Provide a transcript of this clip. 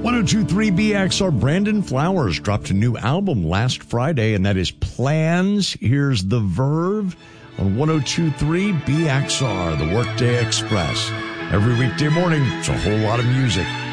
1023 BXR. Brandon Flowers dropped a new album last Friday, and that is Plans. Here's The Verve on 1023 BXR, the Workday Express. Every weekday morning, it's a whole lot of music.